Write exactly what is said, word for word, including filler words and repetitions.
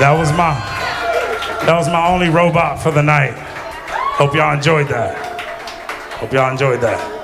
That was my, that was my only robot for the night. Hope y'all enjoyed that. Hope y'all enjoyed that.